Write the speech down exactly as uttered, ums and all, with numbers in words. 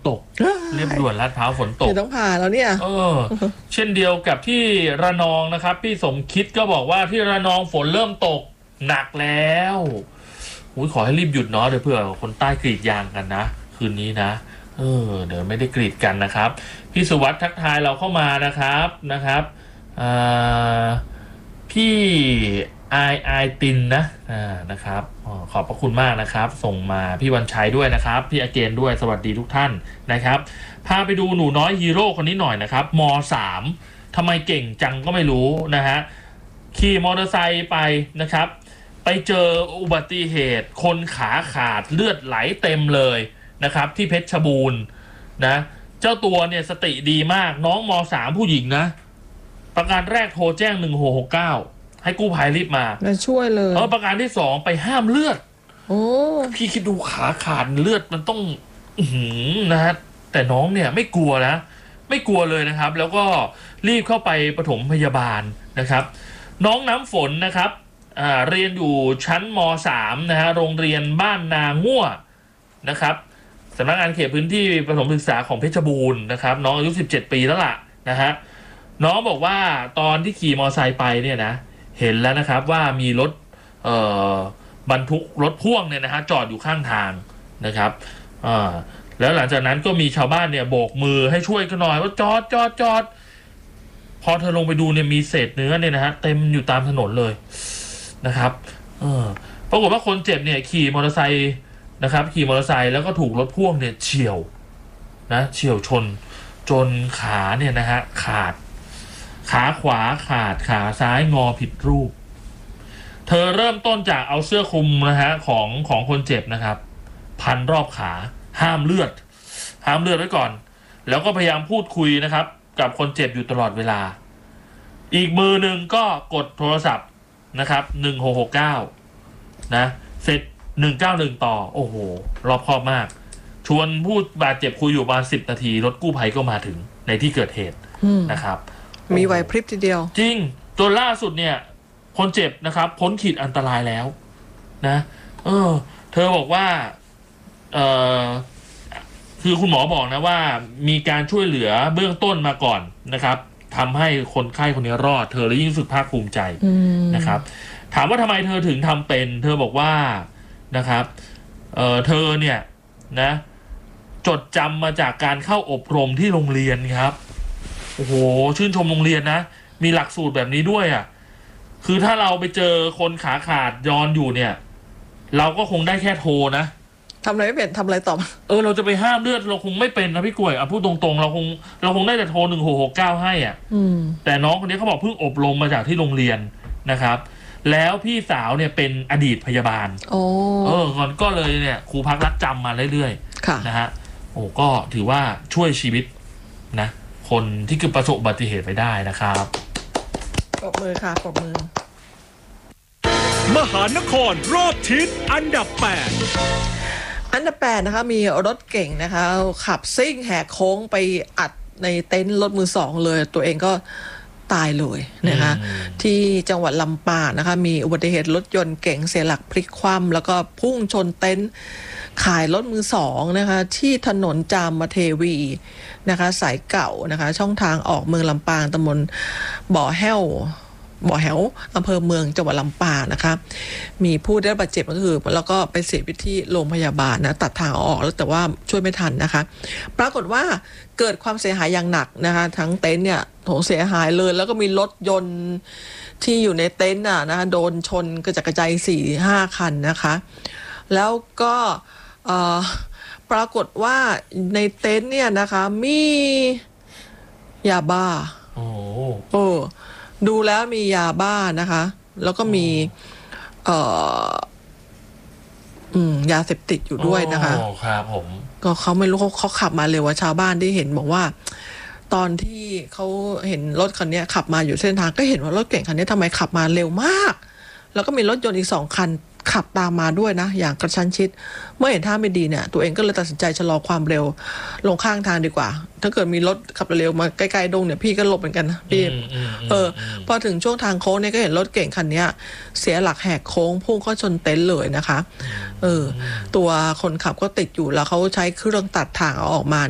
ตกเรียบด่วนลาดพร้าวฝนตกต้องผ่าแล้วเนี่ยเออเช่นเดียวกับที่ระนองนะครับพี่สมคิดก็บอกว่าที่ระนองฝนเริ่มตกหนักแล้วอุ้ยขอให้รีบหยุดเนาะเดี๋ยวเผื่อคนใต้กรีดยางกันนะคืนนี้นะเออเดี๋ยวไม่ได้กรีดกันนะครับพี่สุวัสดิ์ทักทายเราเข้ามานะครับนะครับอ่าพี่ไอไอตินนะอ่านะครับขอบพระคุณมากนะครับส่งมาพี่วันชัยด้วยนะครับพี่อาเกนด้วยสวัสดีทุกท่านนะครับพาไปดูหนูน้อยฮีโร่คนนี้หน่อยนะครับม.สาม ทำไมเก่งจังก็ไม่รู้นะฮะขี่มอเตอร์ไซค์ไปนะครับไปเจออุบัติเหตุคนขาขาดเลือดไหลเต็มเลยนะครับที่เพชรบูรณ์นะเจ้าตัวเนี่ยสติดีมากน้องม.สาม ผู้หญิงนะประการแรกโทรแจ้งหนึ่งหกหกเก้าให้กู้ภัยรีบมาช่วยเลยเออประการที่สองไปห้ามเลือดโอ้พี่คิดดูขาขาดเลือดมันต้องอื้อหือนะฮะแต่น้องเนี่ยไม่กลัวนะไม่กลัวเลยนะครับแล้วก็รีบเข้าไปปฐมพยาบาลนะครับน้องน้ำฝนนะครับอ่าเรียนอยู่ชั้นม.สาม นะฮะโรงเรียนบ้านนาง่วนะครับสำนักงานเขตพื้นที่ประถมศึกษาของเพชรบูรณ์นะครับน้องอายุสิบเจ็ดปีแล้วล่ะนะฮะน้องบอกว่าตอนที่ขี่มอเตอร์ไซค์ไปเนี่ยนะเห็นแล้วนะครับว่ามีรถเอ่อบรรทุกรถพ่วงเนี่ยนะฮะจอดอยู่ข้างทางนะครับอ่าแล้วหลังจากนั้นก็มีชาวบ้านเนี่ยโบกมือให้ช่วยกันหน่อยว่าจอดจอดจอดพอเธอลงไปดูเนี่ยมีเศษเนื้อเนี่ยนะฮะเต็มอยู่ตามถนนเลยนะครับเออปรากฏว่าคนเจ็บเนี่ยขี่มอเตอร์ไซค์นะครับขี่มอเตอร์ไซค์แล้วก็ถูกรถพ่วงเนี่ยเฉี่ยวนะเฉี่ยวชนจนขาเนี่ยนะฮะขาดขาขวาขาดขาซ้ายงอผิดรูปเธอเริ่มต้นจากเอาเสื้อคลุมนะฮะของของคนเจ็บนะครับพันรอบขาห้ามเลือดห้ามเลือดไว้ก่อนแล้วก็พยายามพูดคุยนะครับกับคนเจ็บอยู่ตลอดเวลาอีกมือหนึ่งก็กดโทรศัพท์นะครับหนึ่งหกหกเก้านะเสร็จหนึ่งเก้าหนึ่งต่อโอ้โหรอบคอบมากชวนผู้บาดเจ็บคุยอยู่ประมาณสิบนาทีรถกู้ภัยก็มาถึงในที่เกิดเหตุนะครับมีไหวพริบทีเดียวจริงจนล่าสุดเนี่ยคนเจ็บนะครับพ้นขีดอันตรายแล้วนะเออเธอบอกว่าเออคือคุณหมอบอกนะว่ามีการช่วยเหลือเบื้องต้นมาก่อนนะครับทำให้คนไข้คนนี้รอดเธอเลยยิ่งรู้สึกภาคภูมิใจนะครับถามว่าทำไมเธอถึงทำเป็นเธอบอกว่านะครับเออเธอเนี่ยนะจดจำมาจากการเข้าอบรมที่โรงเรียนครับโอ้โหชื่นชมโรงเรียนนะมีหลักสูตรแบบนี้ด้วยอ่ะคือถ้าเราไปเจอคนขาขาดย้อนอยู่เนี่ยเราก็คงได้แค่โทรนะทำอะไรไม่เป็นทำอะไรต่อเออเราจะไปห้ามเลือดเราคงไม่เป็นนะพี่กล้วยอ่ะพูดตรงๆเราคงเราคงได้แต่โทรหนึ่งหกหกเก้าให้อ่ะแต่น้องคนนี้เขาบอกเพิ่งอบรมมาจากที่โรงเรียนนะครับแล้วพี่สาวเนี่ยเป็นอดีตพยาบาลโอ้เออก็เลยเนี่ยครูพักรักจำมาเรื่อยๆนะฮะโอ้ก็ถือว่าช่วยชีวิตนะคนที่เกิดประสบอุบัติเหตุไปได้นะครับปรบมือค่ะปรบมือมหานครรอบทิศอันดับแปดอันดับแปดนะคะมีรถเก่งนะคะขับซิ่งแหกโค้งไปอัดในเต็นท์รถมือสองเลยตัวเองก็ตายเลยนะคะที่จังหวัดลำปางนะคะมีอุบัติเหตุรถยนต์เก๋งเสียหลักพลิกคว่ำแล้วก็พุ่งชนเต็นท์ขายรถมือสองนะคะที่ถนนจามเทวีนะคะสายเก่านะคะช่องทางออกเมืองลำปางตำบลบ่อแห้วบ่อแหวอำเภอเมืองจังหวัดลำปางนะคะมีผู้ได้รับบาดเจ็บก็คือแล้วก็ไปเสียชีวิตที่โรงพยาบาลนะตัดทางออกแล้วแต่ว่าช่วยไม่ทันนะคะปรากฏว่าเกิดความเสียหายอย่างหนักนะคะทั้งเต็นท์เนี่ยโถเสียหายเลยแล้วก็มีรถยนต์ที่อยู่ในเต็นท์น่ะนะคะโดนชนกระจัดกระจายสี่ห้าคันนะคะแล้วก็ปรากฏว่าในเต็นท์เนี่ยนะคะมียาบ้าโอ้โอ้ดูแล้วมียาบ้านะคะแล้วก็มีเอ่ออืมยาเสพติดอยู่ด้วยนะคะโอ้ครับผมก็เขาไม่รู้เขาเขาขับมาเร็วว่าชาวบ้านที่เห็นบอกว่าตอนที่เขาเห็นรถคันนี้ขับมาอยู่เส้นทางก็เห็นว่ารถเก่งคันนี้ทำไมขับมาเร็วมากแล้วก็มีรถยนต์อีกสองคันขับตามมาด้วยนะอย่างกระชั้นชิดเมื่อเห็นท่าไม่ดีเนี่ยตัวเองก็เลยตัดสินใจชะลอความเร็วลงข้างทางดีกว่าถ้าเกิดมีรถขับเร็วมาใกล้ๆดงเนี่ยพี่ก็หลบเหมือนกันนะพี่เออพอถึงช่วงทางโค้งเนี่ยก็เห็นรถเก่งคันนี้เสียหลักแหกโค้งพุ่งเข้าชนเต็นท์เลยนะคะเออตัวคนขับก็ติดอยู่แล้วเขาใช้เครื่องตัดถ่างเอาออกมา